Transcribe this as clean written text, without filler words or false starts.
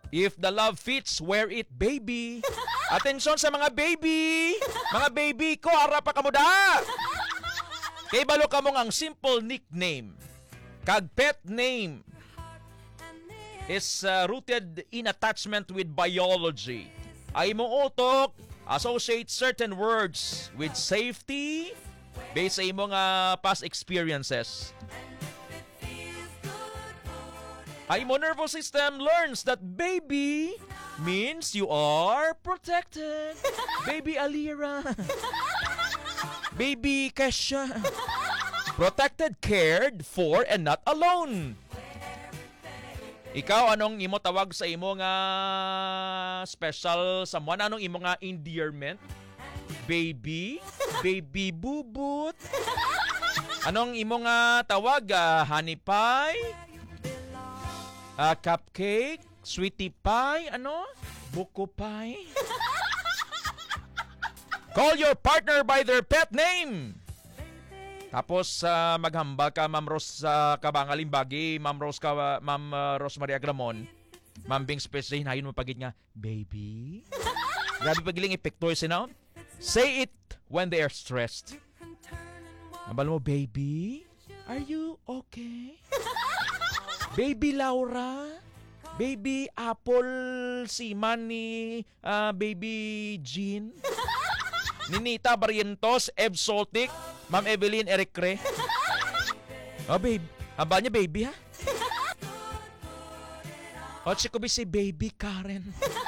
If the love fits, wear it, baby. Atensyon sa mga baby. Mga baby ko, harap pa kamo da. Kay balo ka mong ang simple nickname. Kag pet name is rooted in attachment with biology. Ay mong utok, associate certain words with safety based sa imong past experiences. Ay mo nervous system learns that baby means you are protected. Baby Alira. Baby Kesha. Protected, cared for, and not alone. Ikaw, anong imo tawag sa imo nga special someone? Anong imo nga endearment? Baby? Baby bubut? Anong imo nga tawag? Honey pie? Cupcake? Sweetie pie? Ano? Buko pie? Call your partner by their pet name. Tapos maghambal ka, Ma'am Rose Kabangaling Bagi, Ma'am Rosemary Agramon, Ma'am Bing Space, hinayon mo pagit nga, baby. Grabe pagiling epekto sinaw. Say it when they are stressed. Nabal mo, baby, are you okay? Baby Laura, baby Apple Siman ni baby Jean, Ninita Barrientos, Eb Soltic, Ma'am Evelyn Ericre. Oh, babe. Haba niya, baby, ha? O, si Kubi si baby Karen.